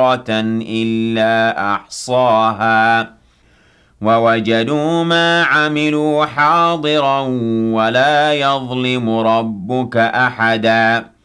صغيرة إلا أحصاها ووجدوا ما عملوا حاضرا ولا يظلم ربك أحدا